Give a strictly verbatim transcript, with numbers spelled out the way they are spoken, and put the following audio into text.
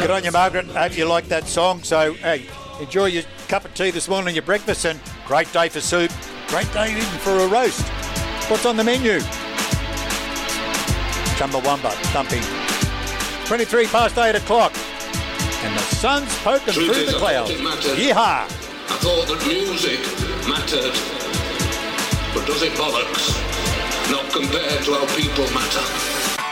Good on you, Margaret. Hope you like that song. So, hey, enjoy your cup of tea this morning and your breakfast, and great day for soup. Great day even for a roast. What's on the menu? Chumbawamba thumping. twenty-three past eight o'clock. And the sun's poking Truth through is, the I clouds. thought it mattered. Yeehaw! I thought that music mattered. But does it bollocks? Not compared to how people matter.